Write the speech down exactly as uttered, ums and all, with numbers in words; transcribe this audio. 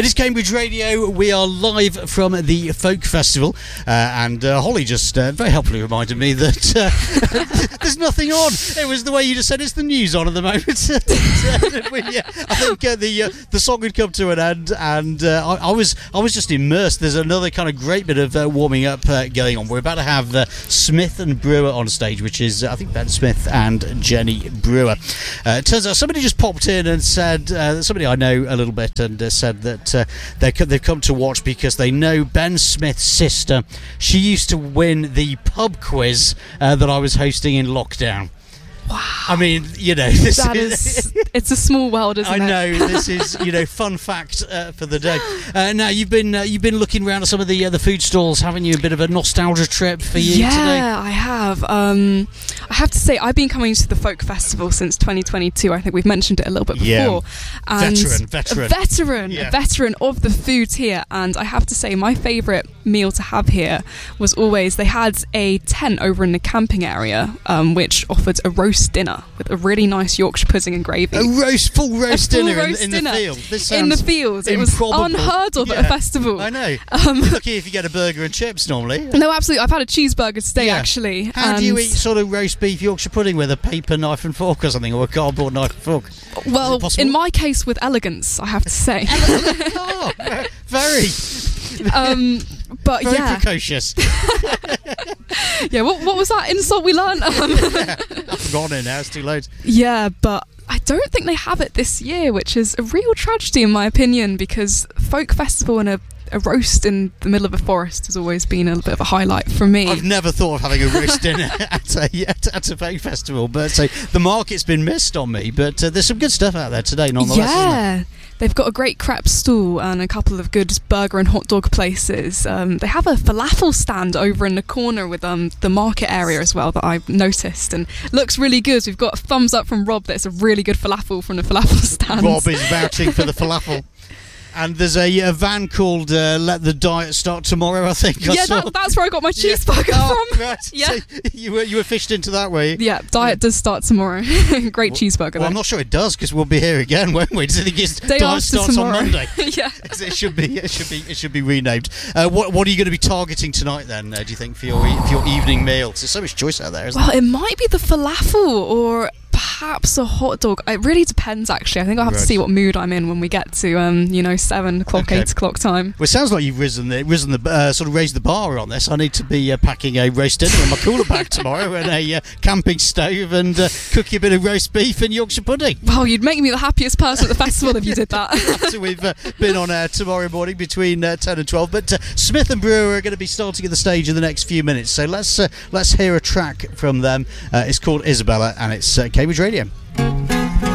It is Cambridge Radio. We are live from the Folk Festival, uh, and uh, Holly just uh, very helpfully reminded me that uh, there's nothing on. It was the way you just said it's the news on at the moment. we, yeah, I think uh, the uh, the song had come to an end, and uh, I, I was I was just immersed. There's another kind of great bit of uh, warming up uh, going on. We're about to have uh, Smith and Brewer on stage, which is uh, I think Ben Smith and Jenny Brewer. Uh, it turns out somebody just popped in and said uh, somebody I know a little bit and uh, said that uh, they they've come to watch because they know Ben Smith's sister. She used to win the pub quiz uh, that I was hosting in lockdown. Wow. I mean, you know, this that is, is it's a small world, isn't I it? I know this is, you know, fun fact uh, for the day. Uh, now you've been uh, you've been looking around at some of the uh, the food stalls, haven't you? A bit of a nostalgia trip for you yeah, today. Yeah, I have. Um, I have to say, I've been coming to the Folk Festival since twenty twenty-two. I think we've mentioned it a little bit before. Yeah. And veteran, veteran, a veteran, yeah. a veteran of the food here. And I have to say, my favourite meal to have here was always they had a tent over in the camping area, um, which offered a roast dinner with a really nice Yorkshire pudding and gravy. A roast, full roast a full dinner roast in, in dinner the field. This in the sounds field. It improbable. was unheard of yeah. at a festival. I know. Um, You're lucky if you get a burger and chips normally. No, absolutely. I've had a cheeseburger today, Yeah. actually. How do you eat sort of roast beef Yorkshire pudding with a paper knife and fork or something, or a cardboard knife and fork? Well, in my case, with elegance, I have to say. Oh, very. Um, but very yeah, precocious. yeah. What, what was that insult we learned? Um, yeah, I've forgotten it now. It's too late. yeah, but I don't think they have it this year, which is a real tragedy in my opinion, because Folk Festival and a A roast in the middle of a forest has always been a bit of a highlight for me. I've never thought of having a roast dinner at a at, at a folk festival, but so the market's been missed on me. But uh, there's some good stuff out there today, nonetheless. Yeah, isn't they've got a great crepe stall and a couple of good burger and hot dog places. Um, they have a falafel stand over in the corner with um, the market area as well that I've noticed, and looks really good. We've got a thumbs up from Rob that it's a really good falafel from the falafel stand. Rob is vouching for the falafel. And there's a, a van called uh, Let the Diet Start Tomorrow, I think. I yeah, saw. that, that's where I got my Yeah. cheeseburger Oh, from. right. Yeah. So you were you were fished into that way. Yeah, diet does start tomorrow. Great well, cheeseburger. Well, I'm not sure it does because we'll be here again, won't we? Do you think it's Day diet after starts tomorrow. on Monday? Yeah. It should be. It should be. It should be renamed. Uh, what What are you going to be targeting tonight then? Uh, do you think for your e- for your evening meal? 'Cause there's so much choice out there, isn't Well, there? it might be the falafel or perhaps a hot dog. It really depends, actually. I think I'll have Right. to see what mood I'm in when we get to, um, you know, seven o'clock, Okay. eight o'clock time. Well, it sounds like you've risen the risen the uh, sort of raised the bar on this. I need to be uh, packing a roast dinner in my cooler bag tomorrow and a uh, camping stove and uh, cooking a bit of roast beef and Yorkshire pudding. Well, you'd make me the happiest person at the festival if you did that. After we've uh, been on air tomorrow morning between uh, ten and twelve. But uh, Smith and Brewer are going to be starting at the stage in the next few minutes. So let's uh, let's hear a track from them. Uh, it's called Isabella and it's uh, Cambridge Radio.